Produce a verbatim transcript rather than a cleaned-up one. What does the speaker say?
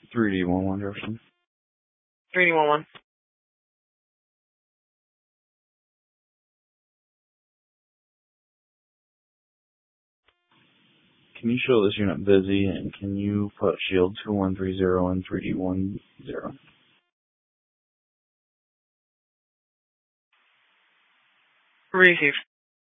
three D one one Jefferson. three D one one. Can you show this unit busy, and can you put shield two one three zero and three D one zero? Received.